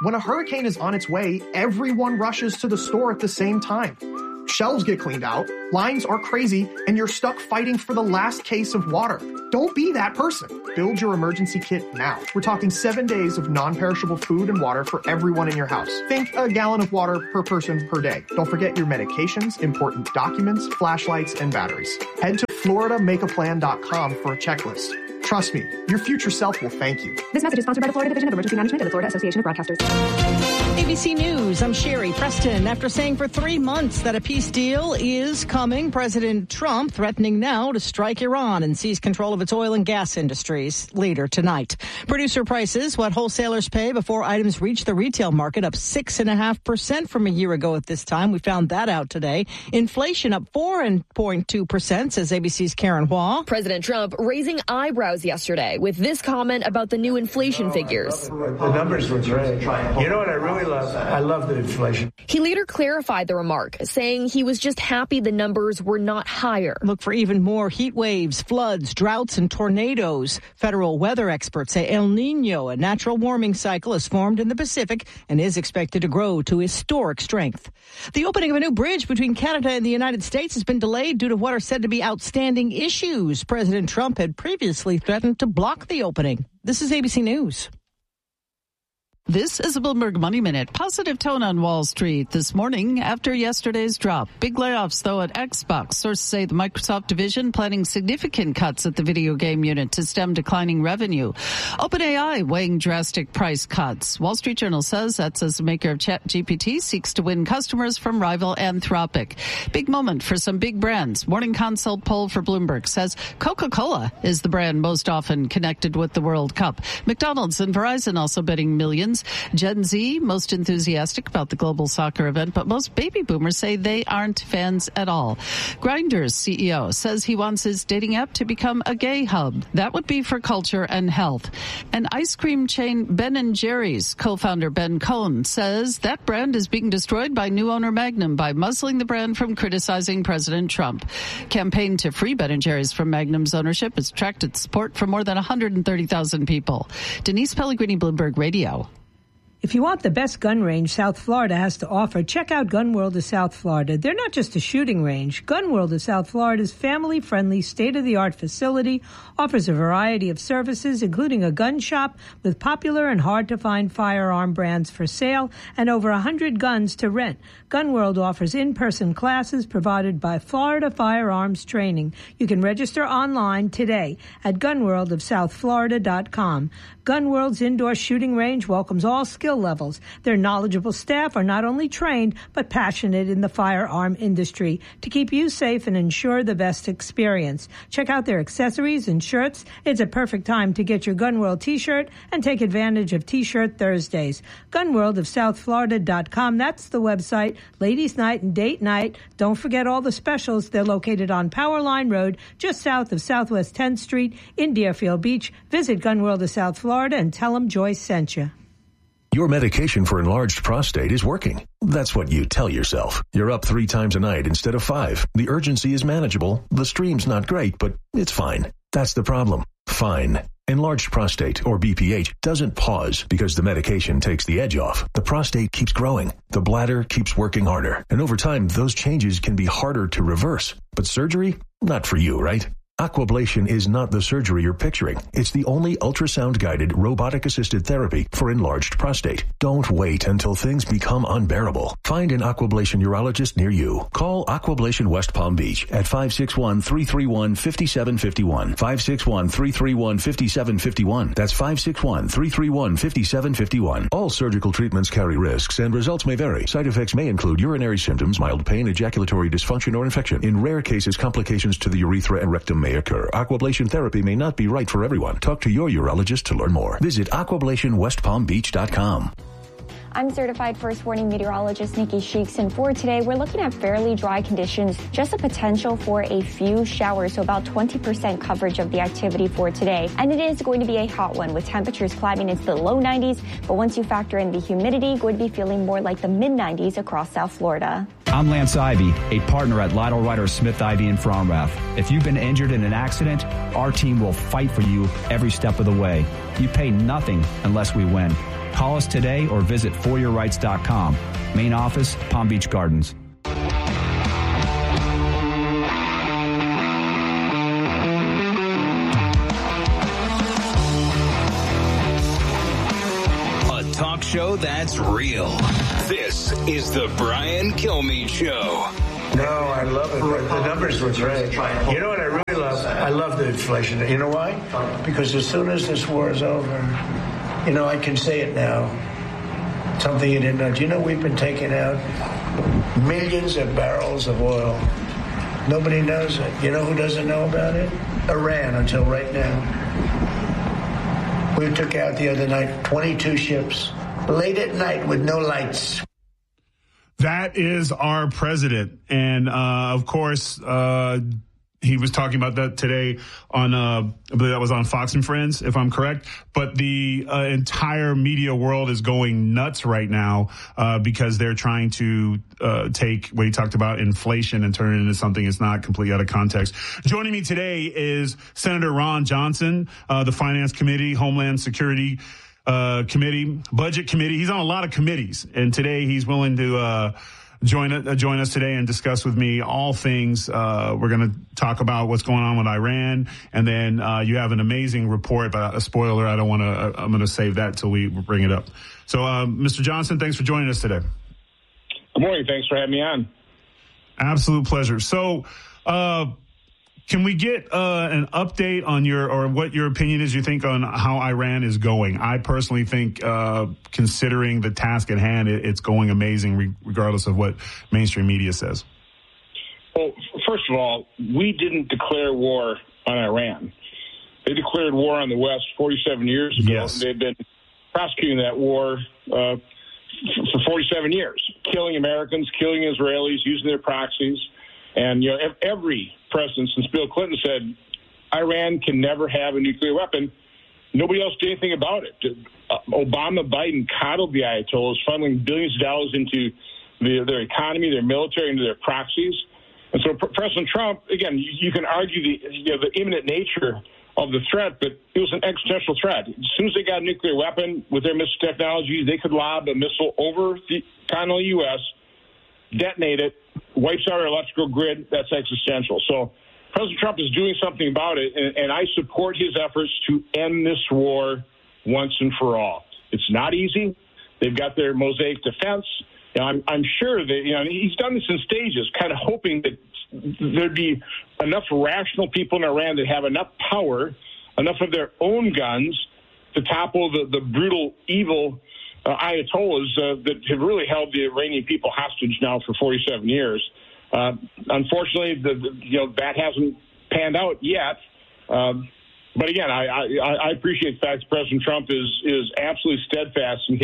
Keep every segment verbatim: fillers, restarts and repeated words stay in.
When a hurricane is on its way, everyone rushes to the store at the same time. Shelves get cleaned out, lines are crazy, and you're stuck fighting for the last case of water. Don't be that person. Build your emergency kit now. We're talking seven days of non-perishable food and water for everyone in your house. Think a gallon of water per person per day. Don't forget your medications, important documents, flashlights, and batteries. Head to Florida Make A Plan dot com for a checklist. Trust me, your future self will thank you. This message is sponsored by the Florida Division of Emergency Management and the Florida Association of Broadcasters. A B C News, I'm Sherry Preston. After saying for three months that a peace deal is coming, President Trump threatening now to strike Iran and seize control of its oil and gas industries later tonight. Producer prices, what wholesalers pay before items reach the retail market, up six point five percent from a year ago at this time. We found that out today. Inflation up four point two percent, says A B C's Karen Hua. President Trump raising eyebrows yesterday with this comment about the new inflation figures. The numbers were great. You know what I really love? I love the inflation. He later clarified the remark, saying he was just happy the numbers were not higher. Look for even more heat waves, floods, droughts, and tornadoes. Federal weather experts say El Nino, a natural warming cycle, has formed in the Pacific and is expected to grow to historic strength. The opening of a new bridge between Canada and the United States has been delayed due to what are said to be outstanding issues. President Trump had previously threatened to block the opening. This is A B C News. This is a Bloomberg Money Minute. Positive tone on Wall Street this morning after yesterday's drop. Big layoffs, though, at Xbox. Sources say the Microsoft division planning significant cuts at the video game unit to stem declining revenue. OpenAI weighing drastic price cuts. Wall Street Journal says that's as the maker of ChatGPT seeks to win customers from rival Anthropic. Big moment for some big brands. Morning Consult poll for Bloomberg says Coca-Cola is the brand most often connected with the World Cup. McDonald's and Verizon also betting millions. Gen Z, most enthusiastic about the global soccer event, but most baby boomers say they aren't fans at all. Grindr's C E O says he wants his dating app to become a gay hub. That would be for culture and health. And ice cream chain Ben and Jerry's co-founder Ben Cohn says that brand is being destroyed by new owner Magnum by muzzling the brand from criticizing President Trump. Campaign to free Ben and Jerry's from Magnum's ownership has attracted support from more than one hundred thirty thousand people. Denise Pellegrini, Bloomberg Radio. If you want the best gun range South Florida has to offer, check out Gun World of South Florida. They're not just a shooting range. Gun World of South Florida's family-friendly, state-of-the-art facility offers a variety of services, including a gun shop with popular and hard-to-find firearm brands for sale and over one hundred guns to rent. Gun World offers in-person classes provided by Florida Firearms Training. You can register online today at gun world of south florida dot com. Gun World's indoor shooting range welcomes all skill levels. Their knowledgeable staff are not only trained, but passionate in the firearm industry to keep you safe and ensure the best experience. Check out their accessories and shirts. It's a perfect time to get your Gun World t-shirt and take advantage of T-Shirt Thursdays. gun world of south florida dot com. That's the website. Ladies' night and date night. Don't forget all the specials. They're located on Powerline Road, just south of Southwest tenth Street in Deerfield Beach. Visit Gun World of South Florida and tell them Joyce sent you. Your medication for enlarged prostate is working. That's what you tell yourself. You're up three times a night instead of five. The urgency is manageable. The stream's not great, but it's fine. That's the problem. Fine. Enlarged prostate, or B P H, doesn't pause because the medication takes the edge off. The prostate keeps growing. The bladder keeps working harder. And over time, those changes can be harder to reverse. But surgery? Not for you, right? Aquablation is not the surgery you're picturing. It's the only ultrasound-guided, robotic-assisted therapy for enlarged prostate. Don't wait until things become unbearable. Find an Aquablation urologist near you. Call Aquablation West Palm Beach at five six one, three three one, five seven five one. five six one, three three one, five seven five one. That's five six one, three three one, five seven five one. All surgical treatments carry risks, and results may vary. Side effects may include urinary symptoms, mild pain, ejaculatory dysfunction, or infection. In rare cases, complications to the urethra and rectum may occur. Aquablation therapy may not be right for everyone. Talk to your urologist to learn more. Visit aquablation west palm beach dot com. I'm certified first warning meteorologist Nikki Sheeks, and for today, we're looking at fairly dry conditions, just a potential for a few showers, so about twenty percent coverage of the activity for today. And it is going to be a hot one with temperatures climbing into the low nineties, but once you factor in the humidity, going to be feeling more like the mid nineties across South Florida. I'm Lance Ivy, a partner at Lytle Ryder Smith Ivy and Fromrath. If you've been injured in an accident, our team will fight for you every step of the way. You pay nothing unless we win. Call us today or visit for your rights dot com. Main office, Palm Beach Gardens. Talk show that's real. This is the Brian Kilmeade Show. No, I love it. The numbers were great. You know what I really love? I love the inflation. You know why? Because as soon as this war is over, you know, I can say it now. Something you didn't know. Do you know we've been taking out millions of barrels of oil? Nobody knows it. You know who doesn't know about it? Iran, until right now. We took out the other night twenty-two ships late at night with no lights. That is our president. And, uh, of course, uh, he was talking about that today on, uh, I believe that was on Fox and Friends, if I'm correct. But the uh, entire media world is going nuts right now uh, because they're trying to uh, take what he talked about, inflation, and turn it into something that's not completely out of context. Joining me today is Senator Ron Johnson, uh, the Finance Committee, Homeland Security uh, Committee, Budget Committee. He's on a lot of committees, and today he's willing to uh, join uh, join us today and discuss with me all things. Uh, we're going to talk about what's going on with Iran, and then uh, you have an amazing report, but a spoiler, I don't want to. I'm going to save that till we bring it up. So, uh, Mister Johnson, thanks for joining us today. Good morning. Thanks for having me on. Absolute pleasure. So, uh, can we get uh, an update on your, or what your opinion is, you think, on how Iran is going? I personally think, uh, considering the task at hand, it, it's going amazing, re- regardless of what mainstream media says. Well, first of all, we didn't declare war on Iran. They declared war on the West forty-seven years ago. Yes. They've been prosecuting that war uh, for forty-seven years, killing Americans, killing Israelis, using their proxies. And, you know, every president since Bill Clinton said Iran can never have a nuclear weapon, nobody else did anything about it. Uh, Obama, Biden coddled the Ayatollahs, funneling billions of dollars into the, their economy, their military, into their proxies. And so President Trump, again, you, you can argue the, you know, the imminent nature of the threat, but it was an existential threat. As soon as they got a nuclear weapon with their missile technology, they could lob a missile over the continental U S, detonate it, wipes out our electrical grid. That's existential. So President Trump is doing something about it, and, and I support his efforts to end this war once and for all. It's not easy. They've got their Mosaic defense. You know, I'm, I'm sure that, you know, he's done this in stages, kind of hoping that there'd be enough rational people in Iran that have enough power, enough of their own guns to topple the, the brutal, evil uh, Ayatollahs uh, that have really held the Iranian people hostage now for forty-seven years. Uh, unfortunately, the, the, you know, that hasn't panned out yet. Um, but again, I, I, I appreciate the fact that President Trump is is absolutely steadfast in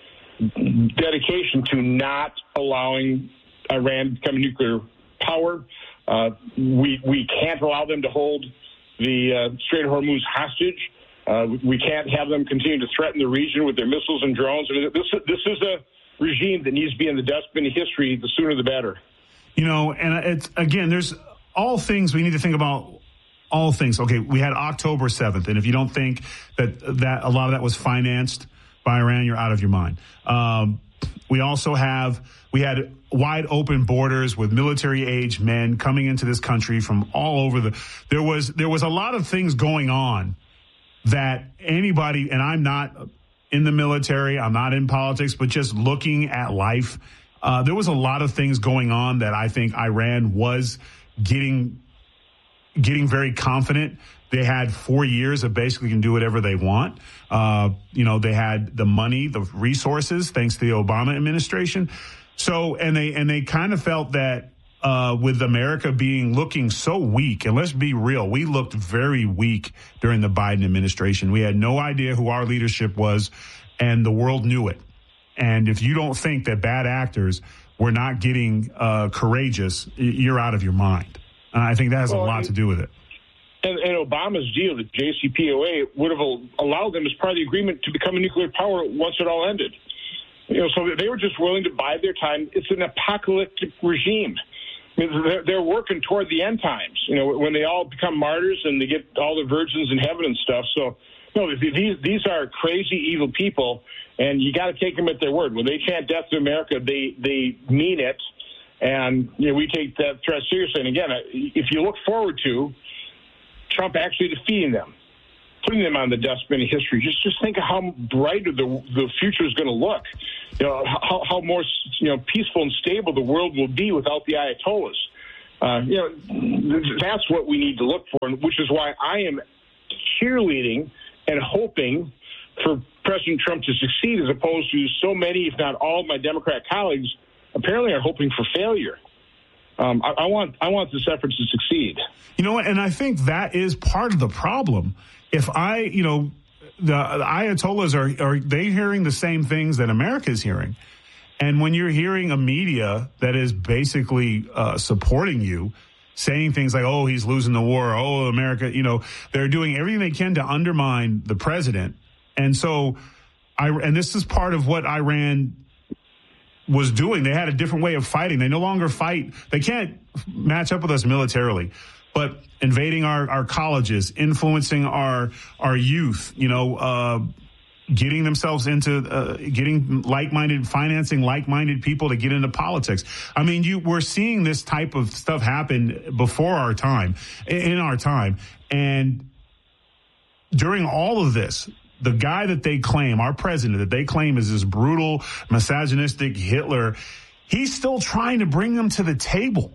his dedication to not allowing Iran to become a nuclear power. Uh, we we can't allow them to hold the uh, Strait of Hormuz hostage. Uh, we can't have them continue to threaten the region with their missiles and drones. This this is a regime that needs to be in the dustbin of history. The sooner the better. You know, and it's, again, there's all things we need to think about. All things. Okay, we had October seventh, and if you don't think that that a lot of that was financed by Iran, you're out of your mind. Um, we also have we had wide open borders with military age men coming into this country from all over the. There was there was a lot of things going on that anybody, and I'm not in the military, I'm not in politics, but just looking at life, uh, there was a lot of things going on that I think Iran was getting. getting very confident. They had four years of basically can do whatever they want. Uh, you know, they had the money, the resources, thanks to the Obama administration. So, and they, and they kind of felt that, uh, with America being looking so weak, and let's be real, we looked very weak during the Biden administration. We had no idea who our leadership was, and the world knew it. And if you don't think that bad actors were not getting, uh, courageous, you're out of your mind. And I think that has well, a lot to do with it. And, and Obama's deal, the J C P O A, would have allowed them as part of the agreement to become a nuclear power once it all ended. You know, so they were just willing to bide their time. It's an apocalyptic regime. I mean, they're, they're working toward the end times, you know, when they all become martyrs and they get all the virgins in heaven and stuff. So, no, these these are crazy, evil people, and you got to take them at their word. When they chant death to America, they, they mean it, and, you know, we take that threat seriously. And, again, if you look forward to Trump actually defeating them, putting them on the dustbin of history, just just think of how brighter the the future is going to look. You know, how, how more you know peaceful and stable the world will be without the Ayatollahs. Uh, you know, that's what we need to look for, which is why I am cheerleading and hoping for President Trump to succeed, as opposed to so many, if not all, of my Democrat colleagues apparently are hoping for failure. Um, I, I want I want this effort to succeed. You know what? And I think that is part of the problem. If I, you know, the, the Ayatollahs are, are they hearing the same things that America is hearing? And when you're hearing a media that is basically uh, supporting you, saying things like, oh, he's losing the war, oh, America, you know, they're doing everything they can to undermine the president. And so, I, and this is part of what Iran was doing. They had a different way of fighting. They no longer fight. They can't match up with us militarily. But invading our, our colleges, influencing our our youth, you know, uh, getting themselves into uh, getting like-minded, financing like-minded people to get into politics. I mean, you we're seeing this type of stuff happen before our time, in our time. And during all of this, the guy that they claim, our president, that they claim is this brutal, misogynistic Hitler, he's still trying to bring them to the table.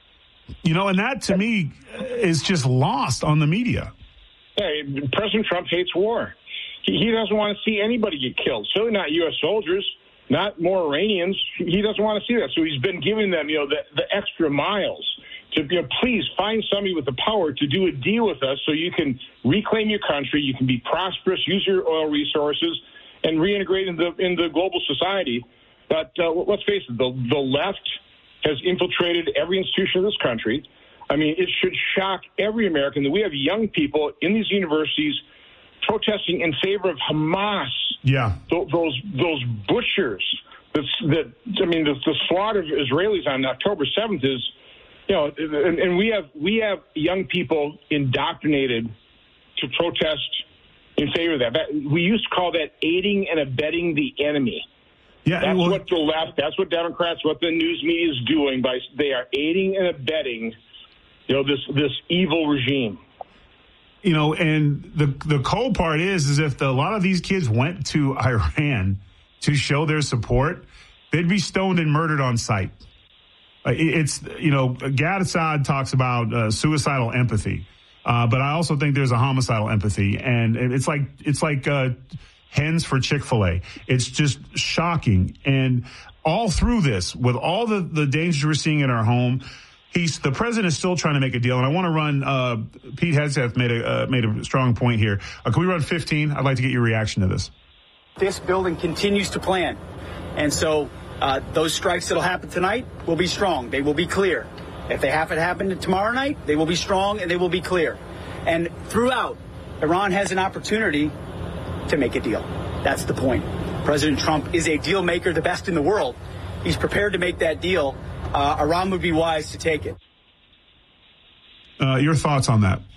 You know, and that, to me, is just lost on the media. Hey, President Trump hates war. He, he doesn't want to see anybody get killed. Certainly not U S soldiers, not more Iranians. He doesn't want to see that. So he's been giving them, you know, the, the extra miles to, you know, please find somebody with the power to do a deal with us so you can reclaim your country, you can be prosperous, use your oil resources, and reintegrate into, into global society. But uh, let's face it, the, the left has infiltrated every institution of this country. I mean, it should shock every American that we have young people in these universities protesting in favor of Hamas. Yeah. Th- those those butchers. That's, that I mean, the, the slaughter of Israelis on October seventh is, you know, and, and we have we have young people indoctrinated to protest in favor of that. that. We used to call that aiding and abetting the enemy. Yeah, that's well, what the left, that's what Democrats, what the news media is doing. By they are aiding and abetting, you know, this this evil regime. You know, and the the cold part is, is if the, a lot of these kids went to Iran to show their support, they'd be stoned and murdered on sight. Uh, it, it's, you know, Gad Assad talks about uh, suicidal empathy, uh, but I also think there's a homicidal empathy, and it's like it's like. Uh, Hens for Chick-fil-A. It's just shocking. And all through this, with all the, the dangers we're seeing in our home, he's the president is still trying to make a deal. And I want to run, uh, Pete Hegseth made a, uh, made a strong point here. Uh, can we run fifteen? I'd like to get your reaction to this. This building continues to plan. And so uh, those strikes that'll happen tonight will be strong. They will be clear. If they happen to happen tomorrow night, they will be strong and they will be clear. And throughout, Iran has an opportunity to make a deal. That's the point. President Trump is a deal maker, the best in the world. He's prepared to make that deal. Uh, Iran would be wise to take it. Uh, your thoughts on that?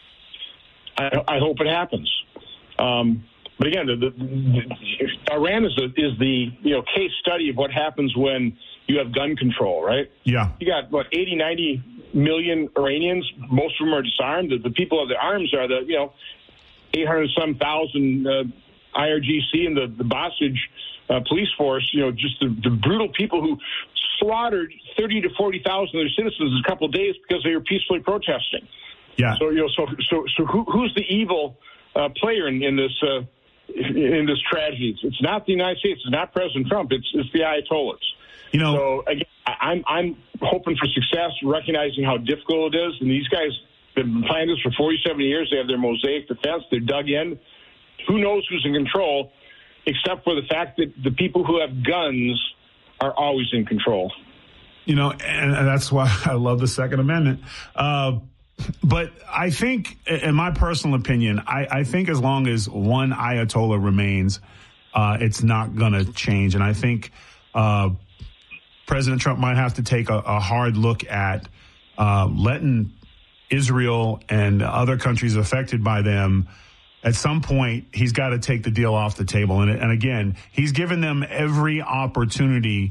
I, I hope it happens. Um, but again, the, the, the, Iran is, a, is the you know case study of what happens when you have gun control, right? Yeah. You got, what, eighty, ninety million Iranians. Most of them are disarmed. The, the people of the arms are the, you know, eight hundred some thousand uh, I R G C and the, the Bosage uh, police force, you know, just the, the brutal people who slaughtered thirty to forty thousand of their citizens in a couple of days because they were peacefully protesting. Yeah. So, you know, so, so, so who, who's the evil uh, player in, in this, uh, in this tragedy? It's not the United States. It's not President Trump. It's, it's the Ayatollahs. You know, so again, I'm, I'm hoping for success, recognizing how difficult it is. And these guys have been planning this for forty-seven years. They have their mosaic defense. They're dug in. Who knows who's in control, except for the fact that the people who have guns are always in control. You know, and that's why I love the Second Amendment. Uh, but I think, in my personal opinion, I, I think as long as one Ayatollah remains, uh, it's not going to change. And I think uh, President Trump might have to take a, a hard look at uh, letting Israel and other countries affected by them. At some point, he's got to take the deal off the table. And, and again, he's given them every opportunity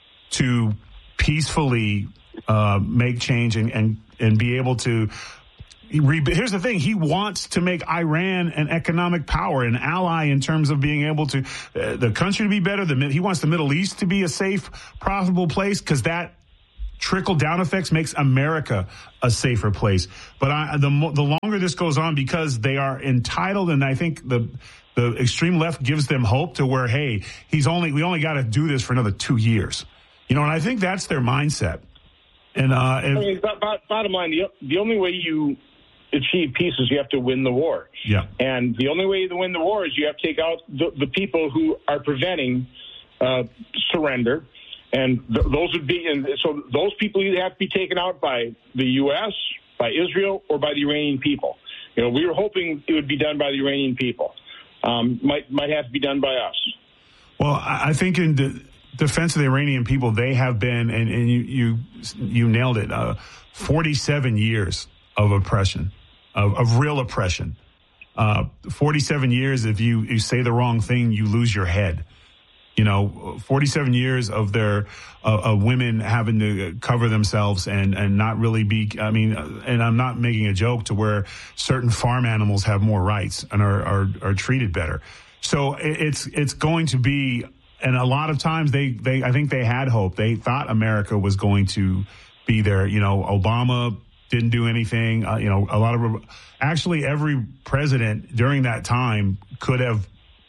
to peacefully uh, make change and, and, and be able to. Here's the thing. He wants to make Iran an economic power, an ally in terms of being able to, uh, the country to be better. The, he wants the Middle East to be a safe, profitable place, because that trickle-down effects makes America a safer place. But I, the the longer this goes on, because they are entitled, and I think the the extreme left gives them hope to where, hey, he's only we only got to do this for another two years, you know. And I think that's their mindset. And uh, if, I mean, bottom line, the the only way you achieve peace is you have to win the war. Yeah. And the only way to win the war is you have to take out the, the people who are preventing uh, surrender. And th- those would be, and so those people either have to be taken out by the U S, by Israel, or by the Iranian people. You know, we were hoping it would be done by the Iranian people. Um, might might have to be done by us. Well, I think in the defense of the Iranian people, they have been, and, and you, you you nailed it, uh, forty-seven years of oppression, of, of real oppression. Uh, forty-seven years, if you, you say the wrong thing, you lose your head. You know, forty-seven years of their uh, of women having to cover themselves and, and not really be, I mean, and I'm not making a joke, to where certain farm animals have more rights and are, are, are treated better. So it's it's going to be, and a lot of times they, they, I think they had hope. They thought America was going to be there. You know, Obama didn't do anything. Uh, you know, a lot of, actually every president during that time could have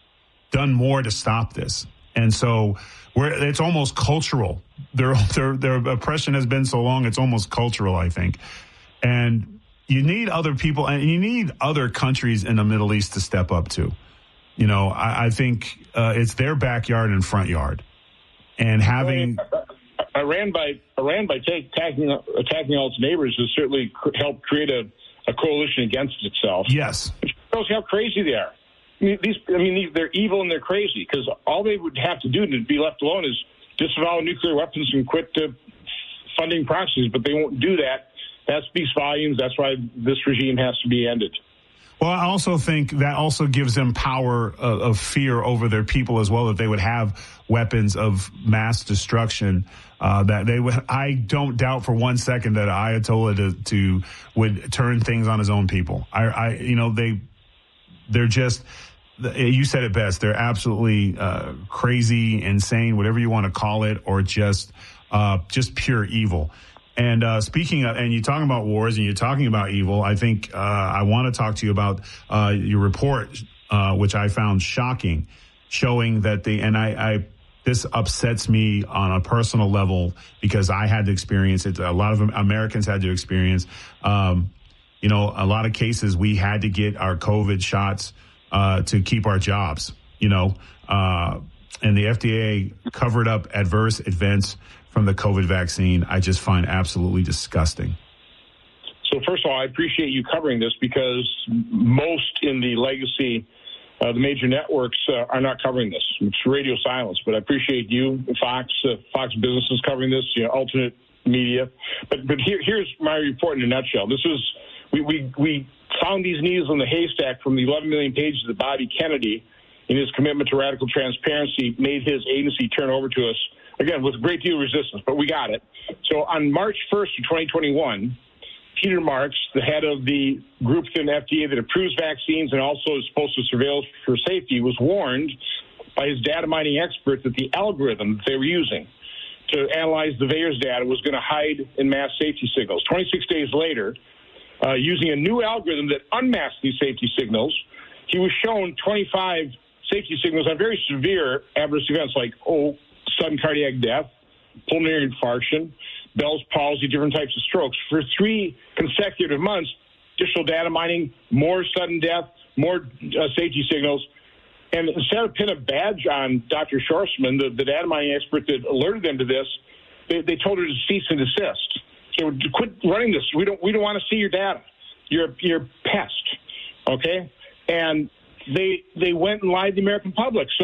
done more to stop this. And so we're, it's almost cultural. Their, their, their oppression has been so long, it's almost cultural, I think. And you need other people, and you need other countries in the Middle East to step up to. You know, I, I think uh, it's their backyard and front yard. And having... Iran by Iran by take, attacking, attacking all its neighbors has certainly helped create a, a coalition against itself. Yes. Which shows how crazy they are. I mean, these, I mean, they're evil and they're crazy, because all they would have to do to be left alone is disavow nuclear weapons and quit uh, funding proxies, but they won't do that. That speaks volumes. That's why this regime has to be ended. Well, I also think that also gives them power of, of fear over their people as well, that they would have weapons of mass destruction. Uh, that they would. I don't doubt for one second that Ayatollah to, to would turn things on his own people. I, I you know, they they're just. You said it best. They're absolutely uh, crazy, insane, whatever you want to call it, or just uh, just pure evil. And uh, speaking of, and you're talking about wars and you're talking about evil, I think uh, I want to talk to you about uh, your report, uh, which I found shocking, showing that the, and I, I, this upsets me on a personal level because I had to experience it. A lot of Americans had to experience, um, you know, a lot of cases we had to get our COVID shots uh, to keep our jobs, you know, uh, and the F D A covered up adverse events from the COVID vaccine. I just find absolutely disgusting. So first of all, I appreciate you covering this, because most in the legacy, uh, the major networks uh, are not covering this. It's radio silence, but I appreciate you, Fox, uh, Fox Business is covering this, you know, alternate media. But but here, here's my report in a nutshell. This is, we, we, we found these needles in the haystack from the eleven million pages that Bobby Kennedy, in his commitment to radical transparency, made his agency turn over to us, again, with a great deal of resistance, but we got it. So on March first of twenty twenty-one, Peter Marks, the head of the group within the F D A that approves vaccines and also is supposed to surveil for safety, was warned by his data mining experts that the algorithm that they were using to analyze the VAERS data was going to hide in mass safety signals. twenty-six days later, uh, using a new algorithm that unmasked these safety signals, he was shown twenty-five safety signals on very severe adverse events like, oh, sudden cardiac death, pulmonary infarction, Bell's palsy, different types of strokes. For three consecutive months, additional data mining, more sudden death, more uh, safety signals. And instead of pinning a badge on Doctor Schwarzman, the, the data mining expert that alerted them to this, they, they told her to cease and desist. So quit running this. We don't we don't want to see your data. You're you're a pest, okay? And they they went and lied to the American public. So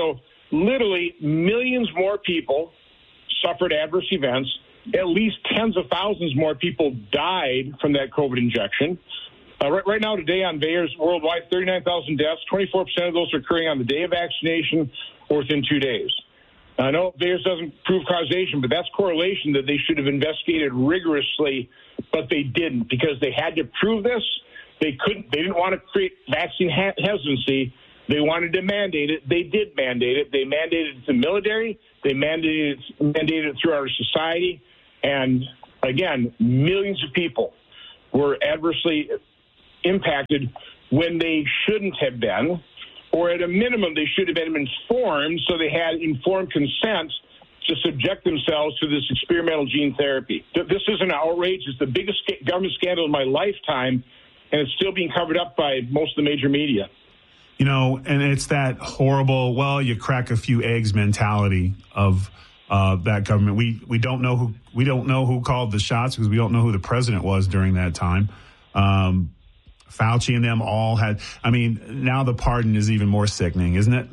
literally millions more people suffered adverse events. At least tens of thousands more people died from that COVID injection. Uh, right, right now, today on VAERS worldwide, thirty-nine thousand deaths. twenty-four percent of those are occurring on the day of vaccination or within two days. I know VAERS doesn't prove causation, but that's correlation that they should have investigated rigorously, but they didn't because they had to prove this. They couldn't. They didn't want to create vaccine ha- hesitancy. They wanted to mandate it. They did mandate it. They mandated it to the military. They mandated it, mandated it through our society. And, again, millions of people were adversely impacted when they shouldn't have been, or at a minimum, they should have been informed so they had informed consent to subject themselves to this experimental gene therapy. This is an outrage. It's the biggest government scandal in my lifetime, and it's still being covered up by most of the major media. You know, and it's that horrible, well, you crack a few eggs mentality of uh, that government. We we don't know who we don't know who called the shots because we don't know who the president was during that time. Um, Fauci and them all had. I mean, now the pardon is even more sickening, isn't it?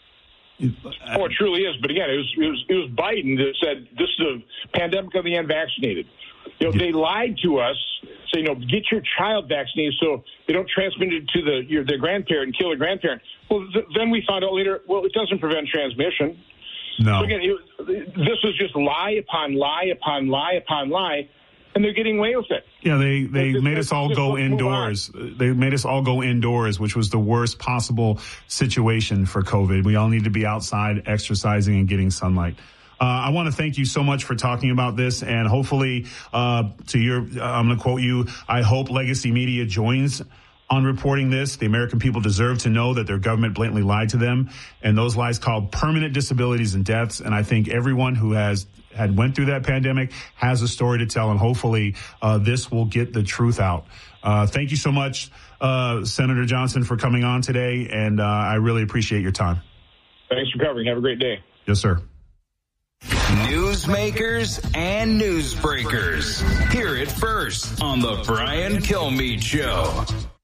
Oh, it truly is. But again, it was it was, it was Biden that said this is a pandemic of the unvaccinated. You know, they lied to us, saying, you know, get your child vaccinated so they don't transmit it to the your, their grandparent and kill their grandparent. Well, th- then we found out later, well, it doesn't prevent transmission. No. So again, it, this was just lie upon lie upon lie upon lie, and they're getting away with it. Yeah, they, they Let's- made let's us all just go move indoors. They made us all go indoors, which was the worst possible situation for COVID. We all need to be outside exercising and getting sunlight. Uh, I want to thank you so much for talking about this, and hopefully, uh, to your, uh, I'm going to quote you, I hope Legacy Media joins on reporting this. The American people deserve to know that their government blatantly lied to them, and those lies caused permanent disabilities and deaths. And I think everyone who has had went through that pandemic has a story to tell, and hopefully uh, this will get the truth out. Uh, thank you so much, uh, Senator Johnson, for coming on today, and uh, I really appreciate your time. Thanks for covering. Have a great day. Yes, sir. Newsmakers and newsbreakers. Hear it first on the Brian Kilmeade Show.